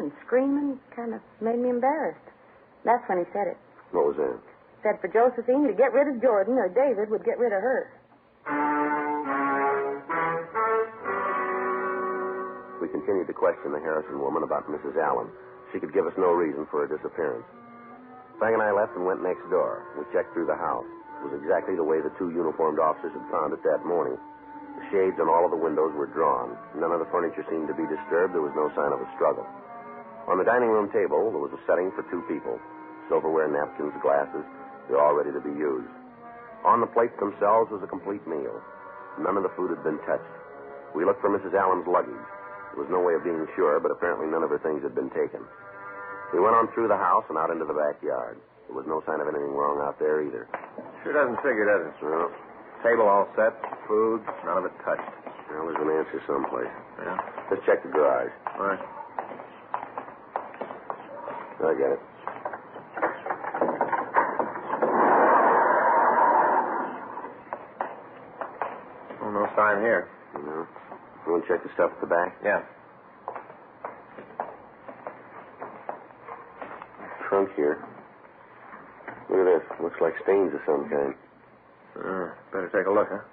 and screaming kind of made me embarrassed. That's when he said it. What was that? Said for Josephine to get rid of Jordan or David would get rid of her. We continued to question the Harrison woman about Mrs. Allen. She could give us no reason for her disappearance. Frank and I left and went next door. We checked through the house. It was exactly the way the two uniformed officers had found it that morning. The shades on all of the windows were drawn. None of the furniture seemed to be disturbed. There was no sign of a struggle. On the dining room table, there was a setting for two people. Silverware, napkins, glasses. They're all ready to be used. On the plates themselves was a complete meal. None of the food had been touched. We looked for Mrs. Allen's luggage. There was no way of being sure, but apparently none of her things had been taken. We went on through the house and out into the backyard. There was no sign of anything wrong out there either. Sure doesn't figure, does it? No. Table all set, food, none of it touched. Well, there's an answer someplace. Yeah? Let's check the garage. All right. I get it. Oh, no sign here. No. You want to check the stuff at the back? Yeah. Trunk here. Look at this. Looks like stains of some kind. Better take a look, huh?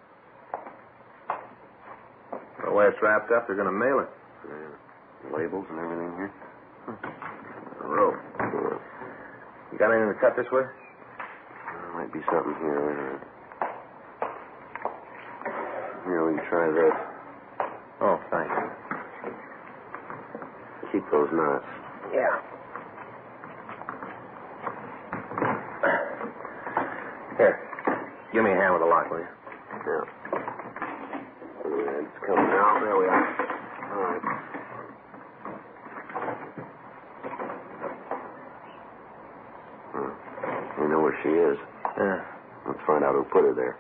The way it's wrapped up, they're going to mail it. Yeah. Labels and everything here. A rope. You got anything to cut this with? There might be something here. Here, we can try this. Oh, thanks. Keep those knots. Yeah. Here. Give me a hand with the lock, will you? Yeah. It's coming out. There we are. All right. We know where she is. Yeah. Let's find out who put her there.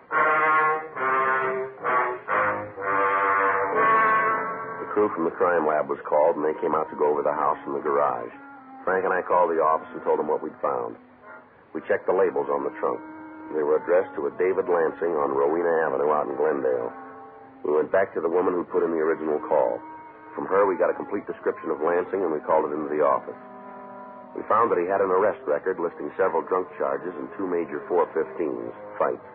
The crew from the crime lab was called, and they came out to go over the house and the garage. Frank and I called the office and told them what we'd found. We checked the labels on the trunk. They were addressed to a David Lansing on Rowena Avenue out in Glendale. We went back to the woman who put in the original call. From her, we got a complete description of Lansing, and we called it into the office. We found that he had an arrest record listing several drunk charges and two major 415s, fights.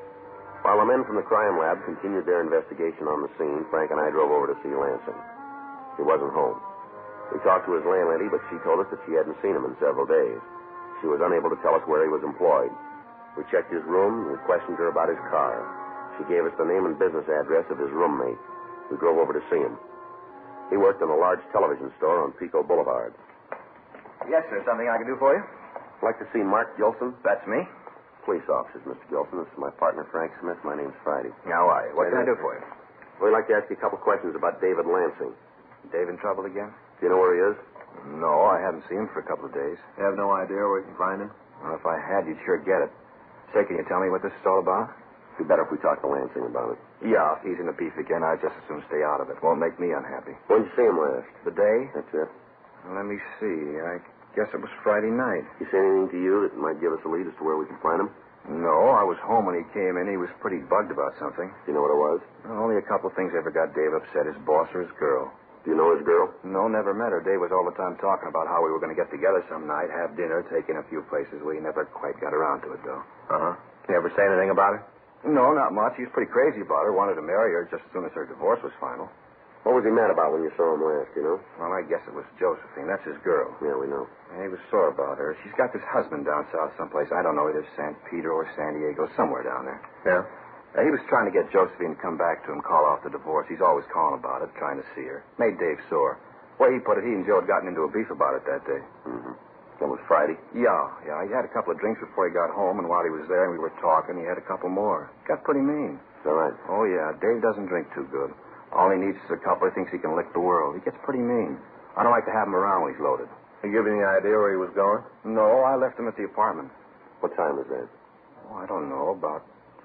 While the men from the crime lab continued their investigation on the scene, Frank and I drove over to see Lansing. He wasn't home. We talked to his landlady, but she told us that she hadn't seen him in several days. She was unable to tell us where he was employed. We checked his room, and we questioned her about his car. She gave us the name and business address of his roommate. We drove over to see him. He worked in a large television store on Pico Boulevard. Yes, sir. Something I can do for you? I'd like to see Mark Gilson. That's me. Police officers, Mr. Gilson. This is my partner, Frank Smith. My name's Friday. How are you? What can I do for you? We'd like to ask you a couple questions about David Lansing. Dave in trouble again? Do you know where he is? No, I haven't seen him for a couple of days. You have no idea where we can find him? Well, if I had, you'd sure get it. Say, can you tell me what this is all about? It'd be better if we talked to Lansing about it. Yeah, if he's in the beef again, I'd just as soon stay out of it. Won't make me unhappy. When did you see him last? The day? That's it. Well, let me see. I guess it was Friday night. He say anything to you that might give us a lead as to where we can find him? No, I was home when he came in. He was pretty bugged about something. Do you know what it was? Well, only a couple of things ever got Dave upset, his boss or his girl. Do you know his girl? No, never met her. Dave was all the time talking about how we were going to get together some night, have dinner, take in a few places. We never quite got around to it, though. Uh-huh. You ever say anything about it? No, not much. He was pretty crazy about her. Wanted to marry her just as soon as her divorce was final. What was he mad about when you saw him last, you know? Well, I guess it was Josephine. That's his girl. Yeah, we know. And he was sore about her. She's got this husband down south someplace. I don't know, either San Pedro or San Diego, somewhere down there. Yeah? He was trying to get Josephine to come back to him, call off the divorce. He's always calling about it, trying to see her. Made Dave sore. Way he put it, he and Joe had gotten into a beef about it that day. Mm-hmm. That was Friday? Yeah. He had a couple of drinks before he got home, and while he was there and we were talking, he had a couple more. Got pretty mean. Is that right? Oh, yeah. Dave doesn't drink too good. All he needs is a couple. He thinks he can lick the world. He gets pretty mean. I don't like to have him around when he's loaded. He give you any idea where he was going? No, I left him at the apartment. What time was that? Oh, I don't know. About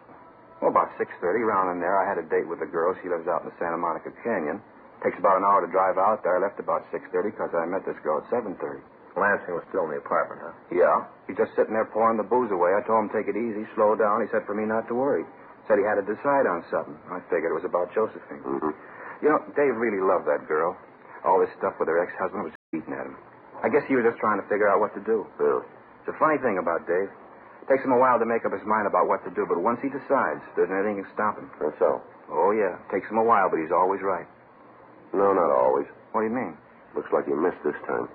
6:30, around in there. I had a date with a girl. She lives out in the Santa Monica Canyon. Takes about an hour to drive out there. I left about 6:30 because I met this girl at 7:30. Lansing was still in the apartment, huh? Yeah. He's just sitting there pouring the booze away. I told him take it easy, slow down. He said for me not to worry. Said he had to decide on something. I figured it was about Josephine. Mm-hmm. You know, Dave really loved that girl. All this stuff with her ex-husband was beating at him. I guess he was just trying to figure out what to do. Yeah. It's a funny thing about Dave. It takes him a while to make up his mind about what to do, but once he decides, there's nothing can stop him. That's so. Oh, yeah. It takes him a while, but he's always right. No, not always. What do you mean? Looks like you missed this time.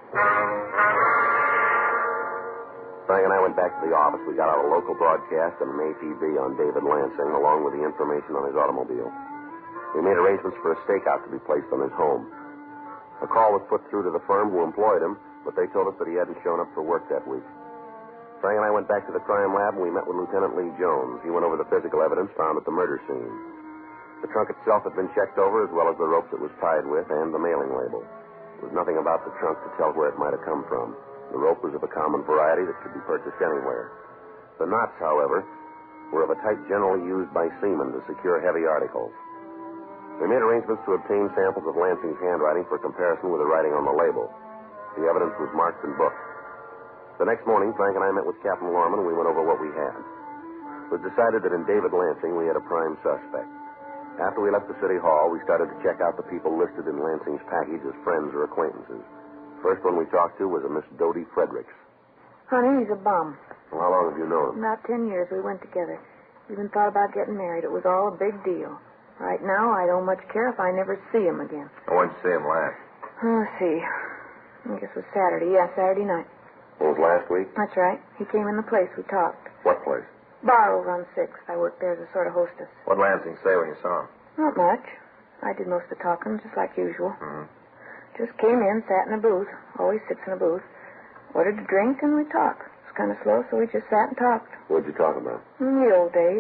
Frank and I went back to the office. We got out a local broadcast and an ATV on David Lansing, along with the information on his automobile. We made arrangements for a stakeout to be placed on his home. A call was put through to the firm who employed him, but they told us that he hadn't shown up for work that week. Frank and I went back to the crime lab, and we met with Lieutenant Lee Jones. He went over the physical evidence found at the murder scene. The trunk itself had been checked over, as well as the ropes it was tied with and the mailing label. There was nothing about the trunk to tell where it might have come from. The rope was of a common variety that could be purchased anywhere. The knots, however, were of a type generally used by seamen to secure heavy articles. We made arrangements to obtain samples of Lansing's handwriting for comparison with the writing on the label. The evidence was marked and booked. The next morning, Frank and I met with Captain Lorman, and we went over what we had. It was decided that in David Lansing, we had a prime suspect. After we left the city hall, we started to check out the people listed in Lansing's package as friends or acquaintances. First one we talked to was a Miss Dodie Fredericks. Honey, he's a bum. Well, how long have you known him? About 10 years we went together. Even thought about getting married. It was all a big deal. Right now, I don't much care if I never see him again. When did you see him last? Let's see. I guess it was Saturday. Yeah, Saturday night. It was last week? That's right. He came in the place. We talked. What place? Bar over on 6th. I worked there as a sort of hostess. What did Lansing say when you saw him? Not much. I did most of the talking, just like usual. Mm-hmm. Just came in, sat in a booth. Always sits in a booth. Ordered a drink, and we talked. It was kind of slow, so we just sat and talked. What'd you talk about? The old days.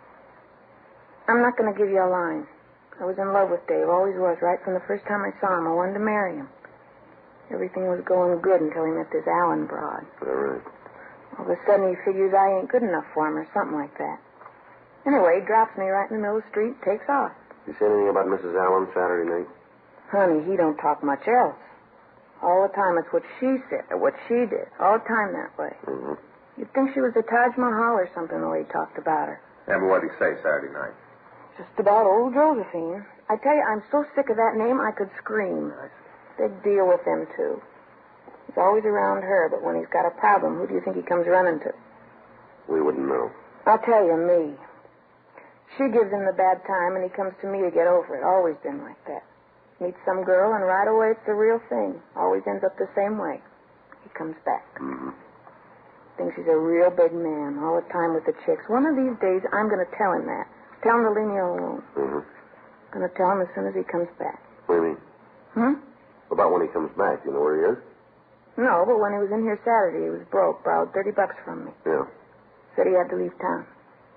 I'm not going to give you a line. I was in love with Dave, always was, right from the first time I saw him. I wanted to marry him. Everything was going good until he met this Allen broad. All right. All of a sudden, he figures I ain't good enough for him or something like that. Anyway, he drops me right in the middle of the street, takes off. You say anything about Mrs. Allen Saturday night? Honey, he don't talk much else. All the time it's what she said or what she did. All the time that way. Mm-hmm. You'd think she was the Taj Mahal or something the way he talked about her. Yeah, but what did he say Saturday night? Just about old Josephine. I tell you, I'm so sick of that name I could scream. Big deal with him, too. He's always around her, but when he's got a problem, who do you think he comes running to? We wouldn't know. I'll tell you, me. She gives him the bad time, and he comes to me to get over it. Always been like that. Meets some girl, and right away it's the real thing. Always ends up the same way. He comes back. Mm-hmm. Thinks he's a real big man all the time with the chicks. One of these days, I'm going to tell him that. Tell him to leave me alone. Mm-hmm. I'm going to tell him as soon as he comes back. What do you mean? Hmm? About when he comes back. You know where he is? No, but when he was in here Saturday, he was broke. Borrowed $30 from me. Yeah. Said he had to leave town.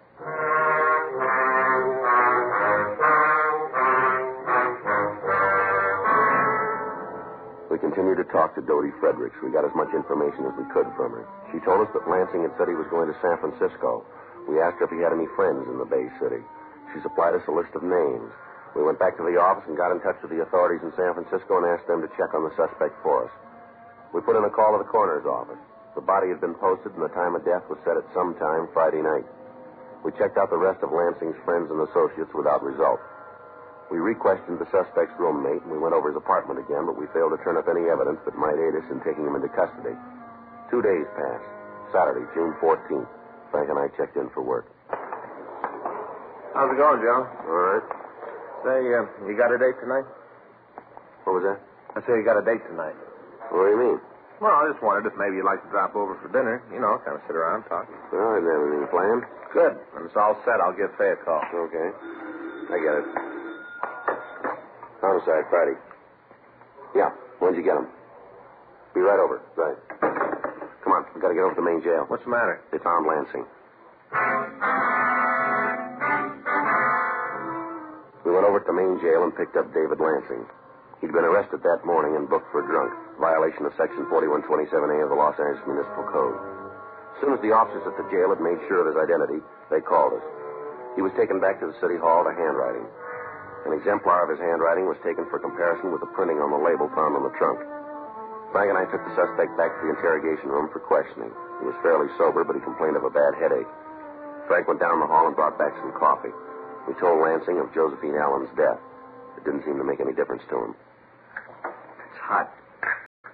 We continued to talk to Dodie Fredericks. We got as much information as we could from her. She told us that Lansing had said he was going to San Francisco. We asked her if he had any friends in the Bay City. She supplied us a list of names. We went back to the office and got in touch with the authorities in San Francisco and asked them to check on the suspect for us. We put in a call to the coroner's office. The body had been posted and the time of death was set at some time Friday night. We checked out the rest of Lansing's friends and associates without result. We re-questioned the suspect's roommate and we went over his apartment again, but we failed to turn up any evidence that might aid us in taking him into custody. 2 days passed. Saturday, June 14th. Frank and I checked in for work. How's it going, Joe? All right. Say, you got a date tonight? What was that? I say you got a date tonight. What do you mean? Well, I just wondered if maybe you'd like to drop over for dinner. You know, kind of sit around, talk. Well, is there anything planned? Good. When it's all set, I'll give Faye a call. Okay. I get it. Homicide, Friday. Yeah. When'd you get him? Be right over. Right. Come on. We got to get over to the main jail. What's the matter? They found Lansing. We went over to the main jail and picked up David Lansing. He'd been arrested that morning and booked for drunk, violation of Section 4127A of the Los Angeles Municipal Code. As soon as the officers at the jail had made sure of his identity, they called us. He was taken back to the city hall to handwriting. An exemplar of his handwriting was taken for comparison with the printing on the label found on the trunk. Frank and I took the suspect back to the interrogation room for questioning. He was fairly sober, but he complained of a bad headache. Frank went down the hall and brought back some coffee. We told Lansing of Josephine Allen's death. It didn't seem to make any difference to him. It's hot.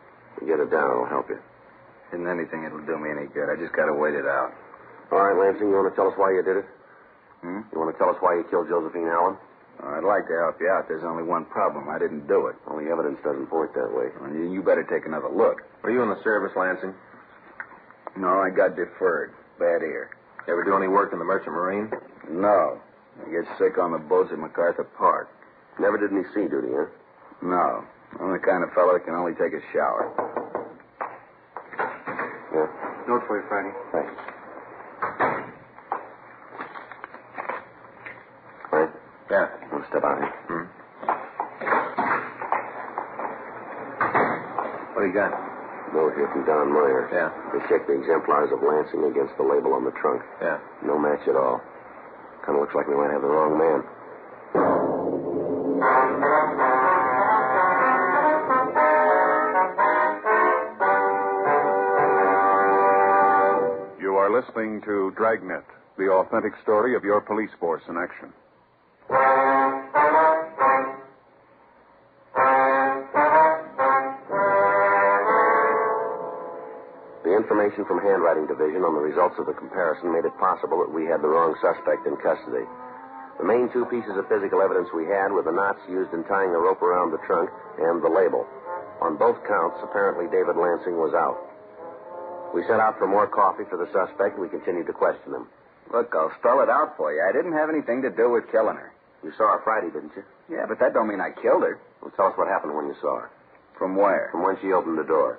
Get it down. It'll help you. Isn't anything that'll do me any good. I just got to wait it out. All right, Lansing, you want to tell us why you did it? Hmm? You want to tell us why you killed Josephine Allen? I'd like to help you out. There's only one problem. I didn't do it. Well, the evidence doesn't point that way. Well, you better take another look. Were you in the service, Lansing? No, I got deferred. Bad ear. Ever do any work in the Merchant Marine? No. I get sick on the boats at MacArthur Park. Never did any sea duty, huh? No. I'm the kind of fellow that can only take a shower. Yeah. Note for you, Friday. Thanks. Frank? Yeah. Want to step out here? Hmm. What do you got? Note here from Don Meyer. Yeah. They checked the exemplars of Lansing against the label on the trunk. Yeah. No match at all. Kind of looks like we might have the wrong man. You are listening to Dragnet, the authentic story of your police force in action. The information from Handwriting Division on the results of the comparison made it possible that we had the wrong suspect in custody. The main two pieces of physical evidence we had were the knots used in tying the rope around the trunk and the label. On both counts, apparently David Lansing was out. We sent out for more coffee for the suspect, and we continued to question him. Look, I'll spell it out for you. I didn't have anything to do with killing her. You saw her Friday, didn't you? Yeah, but that don't mean I killed her. Well, tell us what happened when you saw her. From where? From when she opened the door.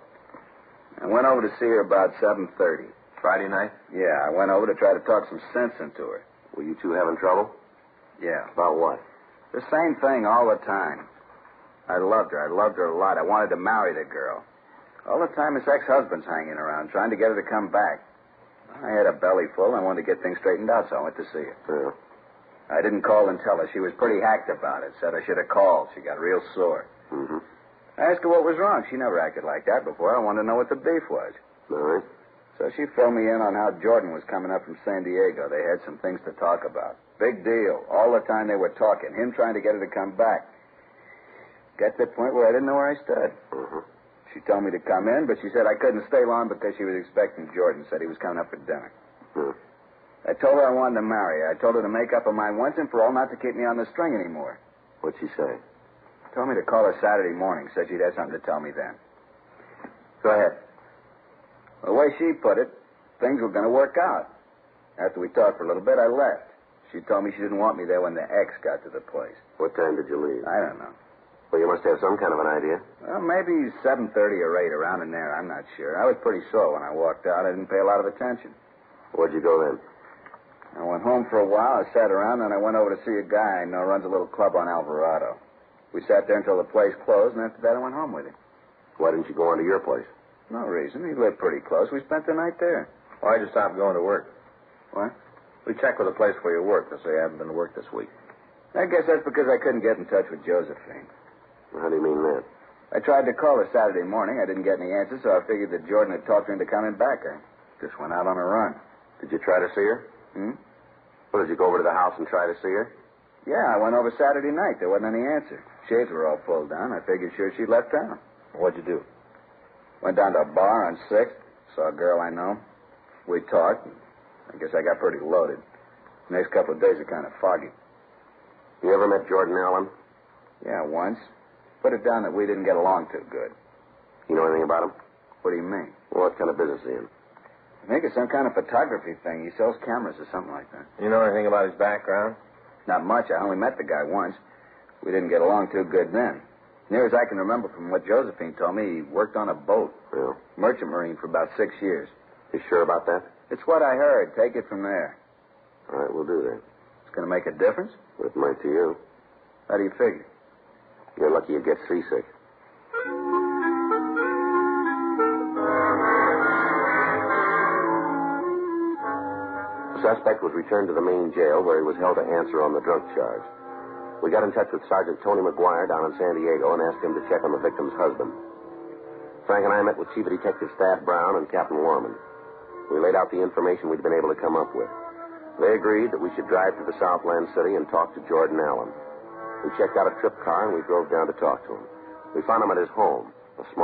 I went over to see her about 7:30. Friday night? Yeah, I went over to try to talk some sense into her. Were you two having trouble? Yeah. About what? The same thing all the time. I loved her. I loved her a lot. I wanted to marry the girl. All the time his ex-husband's hanging around, trying to get her to come back. I had a belly full. I wanted to get things straightened out, so I went to see her. Yeah. I didn't call and tell her. She was pretty hacked about it. Said I should have called. She got real sore. Mm-hmm. I asked her what was wrong. She never acted like that before. I wanted to know what the beef was. All right. So she filled me in on how Jordan was coming up from San Diego. They had some things to talk about. Big deal. All the time they were talking. Him trying to get her to come back. Got to the point where I didn't know where I stood. Mm-hmm. She told me to come in, but she said I couldn't stay long because she was expecting Jordan. Said he was coming up for dinner. Yeah. I told her I wanted to marry her. I told her to make up her mind once and for all not to keep me on the string anymore. What'd she say? Told me to call her Saturday morning. Said she'd have something to tell me then. Go ahead. The way she put it, things were going to work out. After we talked for a little bit, I left. She told me she didn't want me there when the ex got to the place. What time did you leave? I don't know. Well, you must have some kind of an idea. Well, maybe 7:30 or 8, around in there. I'm not sure. I was pretty sore when I walked out. I didn't pay a lot of attention. Where'd you go then? I went home for a while. I sat around, and I went over to see a guy I know runs a little club on Alvarado. We sat there until the place closed, and after that I went home with him. Why didn't you go on to your place? No reason. He lived pretty close. We spent the night there. Why'd you stop going to work? What? We checked with the place where you work. They say you haven't been to work this week. I guess that's because I couldn't get in touch with Josephine. How do you mean that? I tried to call her Saturday morning. I didn't get any answer, so I figured that Jordan had talked her into coming back. I just went out on a run. Did you try to see her? Well, did you go over to the house and try to see her? Yeah, I went over Saturday night. There wasn't any answer. Shades were all pulled down. I figured sure she'd left town. What'd you do? Went down to a bar on 6th. Saw a girl I know. We talked. I guess I got pretty loaded. The next couple of days are kind of foggy. You ever met Jordan Allen? Yeah, once. Put it down that we didn't get along too good. You know anything about him? What do you mean? Well, what kind of business is he in? I think it's some kind of photography thing. He sells cameras or something like that. You know anything about his background? Not much. I only met the guy once. We didn't get along too good then. Near as I can remember from what Josephine told me, he worked on a boat. Yeah. Merchant Marine for about 6 years. You sure about that? It's what I heard. Take it from there. All right, we'll do that. It's going to make a difference? It might to you. How do you figure? You're lucky you get seasick. The suspect was returned to the main jail where he was held to answer on the drunk charge. We got in touch with Sergeant Tony McGuire down in San Diego and asked him to check on the victim's husband. Frank and I met with Chief of Detectives Thad Brown and Captain Warman. We laid out the information we'd been able to come up with. They agreed that we should drive to the Southland City and talk to Jordan Allen. We checked out a trip car and we drove down to talk to him. We found him at his home, a small